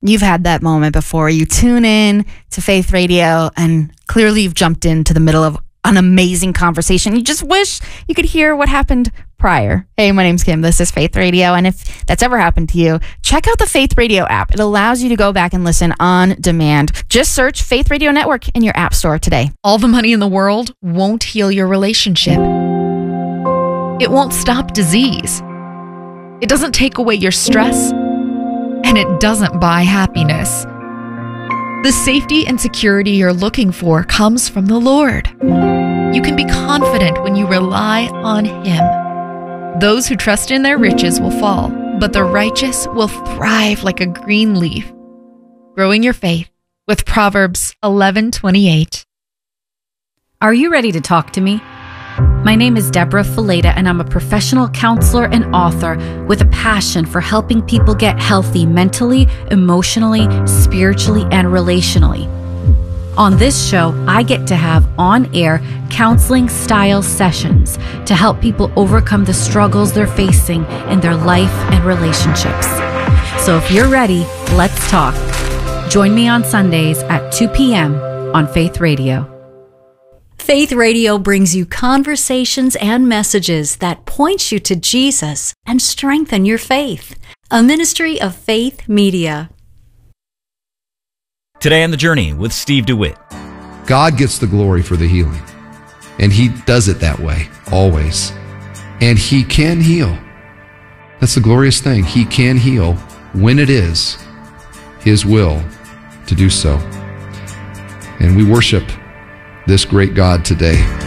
You've had that moment before. You tune in to Faith Radio and clearly you've jumped into the middle of an amazing conversation. You just wish you could hear what happened prior. Hey, my name's Kim. This is Faith Radio. And if that's ever happened to you, check out the Faith Radio app. It allows you to go back and listen on demand. Just search Faith Radio Network in your app store today. All the money in the world won't heal your relationship. It won't stop disease. It doesn't take away your stress. And it doesn't buy happiness. The safety and security you're looking for comes from the Lord. You can be confident when you rely on Him. Those who trust in their riches will fall, but the righteous will thrive like a green leaf. Growing your faith with Proverbs 11:28. Are you ready to talk to me? My name is Deborah Fileta, and I'm a professional counselor and author with a passion for helping people get healthy mentally, emotionally, spiritually, and relationally. On this show, I get to have on-air counseling-style sessions to help people overcome the struggles they're facing in their life and relationships. So if you're ready, let's talk. Join me on Sundays at 2 p.m. on Faith Radio. Faith Radio brings you conversations and messages that point you to Jesus and strengthen your faith. A ministry of Faith Media. Today on The Journey with Steve DeWitt. God gets the glory for the healing, and He does it that way, always. And He can heal. That's the glorious thing. He can heal when it is His will to do so. And we worship this great God today.